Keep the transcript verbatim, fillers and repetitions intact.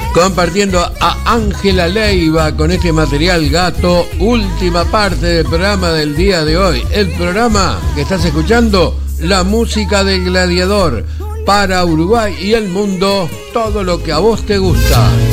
Compartiendo a Ángela Leiva con este material gato, última parte del programa del día de hoy. El programa que estás escuchando, la música del gladiador, para Uruguay y el mundo, todo lo que a vos te gusta.